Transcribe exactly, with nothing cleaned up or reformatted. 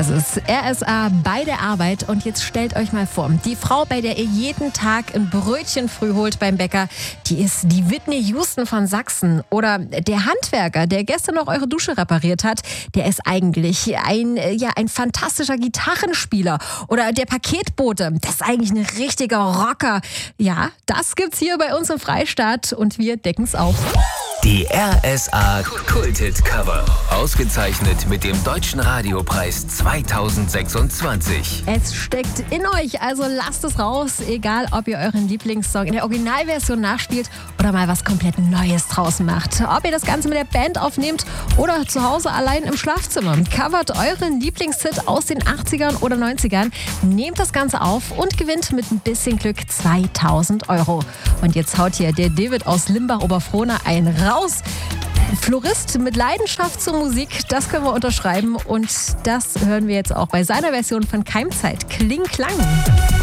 Das ist R S A bei der Arbeit. Und jetzt stellt euch mal vor, die Frau, bei der ihr jeden Tag ein Brötchen früh holt beim Bäcker, die ist die Whitney Houston von Sachsen. Oder der Handwerker, der gestern noch eure Dusche repariert hat, der ist eigentlich ein, ja, ein fantastischer Gitarrenspieler. Oder der Paketbote, das ist eigentlich ein richtiger Rocker. Ja, das gibt's hier bei uns im Freistaat und wir decken's auf. Die R S A Kult-Hit Cover. Ausgezeichnet mit dem Deutschen Radiopreis zweitausendsechsundzwanzig. Es steckt in euch, also lasst es raus. Egal, ob ihr euren Lieblingssong in der Originalversion nachspielt oder mal was komplett Neues draus macht. Ob ihr das Ganze mit der Band aufnehmt oder zu Hause allein im Schlafzimmer. Covert euren Lieblingshit aus den achtzigern oder neunzigern. Nehmt das Ganze auf und gewinnt mit ein bisschen Glück zweitausend Euro. Und jetzt haut hier der David aus Limbach-Oberfrohna einen raus. Florist mit Leidenschaft zur Musik, das können wir unterschreiben und das hören wir jetzt auch bei seiner Version von Keimzeit. Kling Klang.